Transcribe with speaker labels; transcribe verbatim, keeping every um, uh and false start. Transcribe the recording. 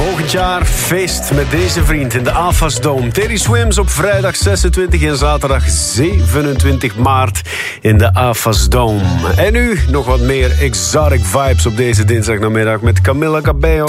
Speaker 1: Volgend jaar feest met deze vriend in de AFAS Dome. Teddy Swims op vrijdag zesentwintig en zaterdag zevenentwintig maart in de AFAS Dome. En nu nog wat meer exotic vibes op deze dinsdagnamiddag met Camila Cabello.